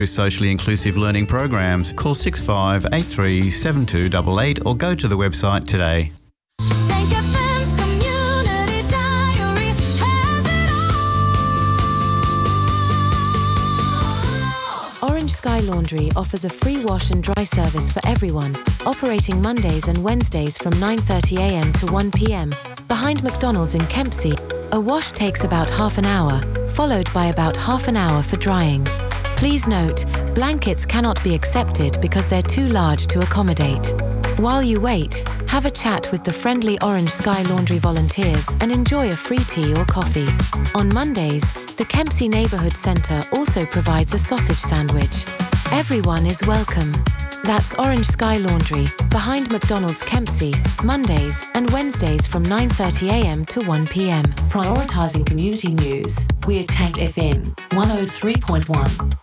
Socially inclusive learning programs. Call 6583 7288 or go to the website today. Tank FM's Community Diary has it all. Orange Sky Laundry offers a free wash and dry service for everyone, operating Mondays and Wednesdays from 9:30 a.m. to 1 p.m. behind McDonald's in Kempsey. A wash takes about half an hour, followed by about half an hour for drying. Please note, blankets cannot be accepted because they're too large to accommodate. While you wait, have a chat with the friendly Orange Sky Laundry volunteers and enjoy a free tea or coffee. On Mondays, the Kempsey Neighbourhood Centre also provides a sausage sandwich. Everyone is welcome. That's Orange Sky Laundry, behind McDonald's Kempsey, Mondays and Wednesdays from 9:30 a.m. to 1 p.m. Prioritising community news. We're Tank FM 103.1.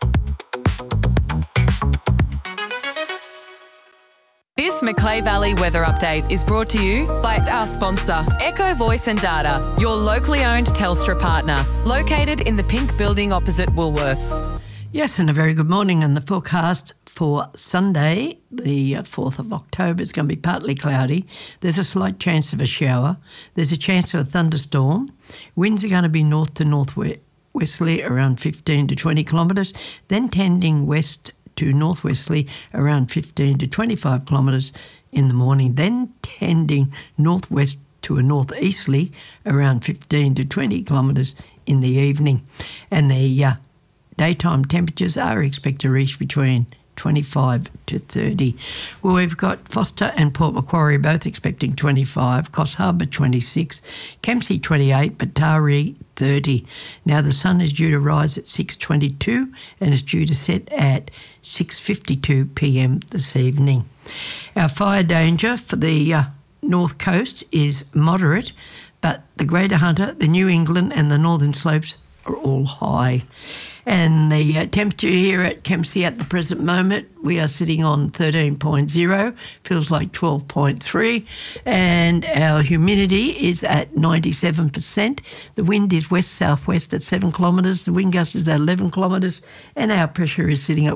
This Macleay Valley weather update is brought to you by our sponsor, Echo Voice and Data, your locally owned Telstra partner, located in the pink building opposite Woolworths. Yes, and a very good morning. And the forecast for Sunday, the 4th of October, is going to be partly cloudy. There's a slight chance of a shower. There's a chance of a thunderstorm. Winds are going to be north to northwesterly around 15 to 20 kilometres, then tending west to northwesterly around 15 to 25 kilometres in the morning, then tending northwest to a northeasterly around 15 to 20 kilometres in the evening. And the daytime temperatures are expected to reach between 25 to 30. Well, we've got Foster and Port Macquarie both expecting 25, Coffs Harbour 26, Kempsey 28, Batari 30. Now the sun is due to rise at 6:22 and is due to set at 6:52 p.m. this evening. Our fire danger for the north coast is moderate, but the Greater Hunter, the New England and the Northern Slopes are all high. And the temperature here at Kempsey at the present moment, we are sitting on 13.0, feels like 12.3, and our humidity is at 97%. The wind is west-southwest at 7 kilometres, the wind gust is at 11 kilometres, and our pressure is sitting at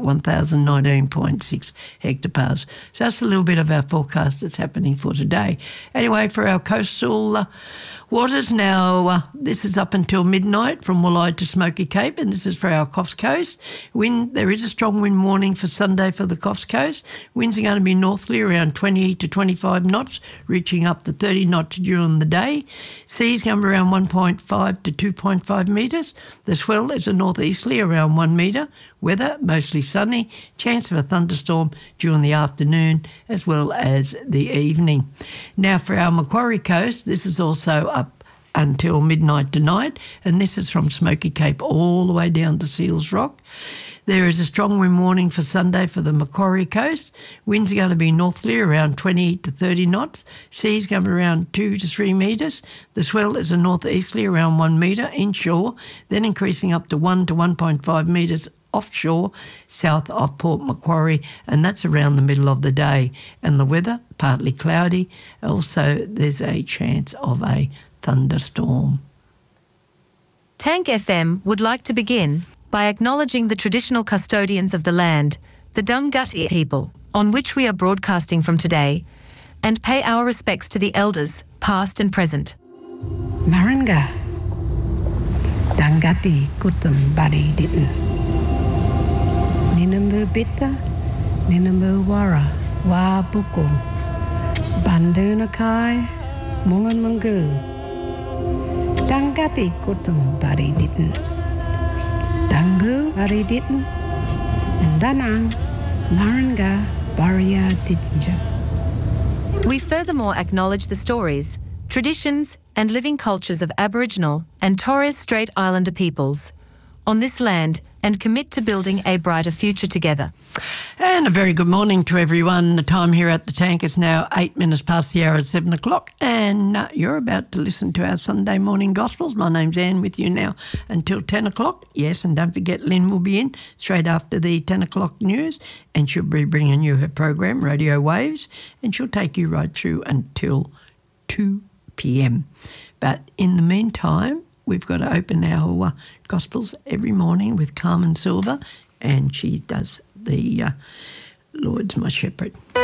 1,019.6 hectopascals. So that's a little bit of our forecast that's happening for today. Anyway, for our coastal waters now, this is up until midnight from Wollide to Smoky Cape, and this is for our Coffs Coast. There is a strong wind warning for Sunday for the Coffs Coast. Winds are going to be northerly around 20 to 25 knots, reaching up to 30 knots during the day. Seas going to be around 1.5 to 2.5 metres. The swell is a northeasterly around 1 metre. Weather mostly sunny, chance of a thunderstorm during the afternoon as well as the evening. Now for our Macquarie Coast, this is also up until midnight tonight, and this is from Smoky Cape all the way down to Seals Rock. There is a strong wind warning for Sunday for the Macquarie Coast. Winds are going to be northerly around 20 to 30 knots. Seas going to be around 2 to 3 metres. The swell is a northeasterly around 1 metre inshore, then increasing up to 1 to 1.5 metres offshore south of Port Macquarie, and that's around the middle of the day. And the weather, partly cloudy. Also, there's a chance of a thunderstorm. Tank FM would like to begin by acknowledging the traditional custodians of the land, the Dunghutti people, on which we are broadcasting from today, and pay our respects to the elders, past and present. Maranga Dunghutti Kutum Bari Ditten Ninambu Bitta Ninambu Wara Wa Buku Bandunakai Mungan Mungu Dunghutti Kutum Bari Ditten Dangu Bari Ditten and Danang Maranga Baria Dittinja. We furthermore acknowledge the stories, traditions and living cultures of Aboriginal and Torres Strait Islander peoples on this land and commit to building a brighter future together. And a very good morning to everyone. The time here at the Tank is now 8 minutes past the hour at 7 o'clock, and you're about to listen to our Sunday morning Gospels. My name's Anne, with you now until 10 o'clock. Yes, and don't forget Lynn will be in straight after the 10 o'clock news, and she'll be bringing you her program, Radio Waves, and she'll take you right through until 2 p.m. But in the meantime, we've got to open our Gospels every morning with Carmen Silver, and she does the Lord's My Shepherd.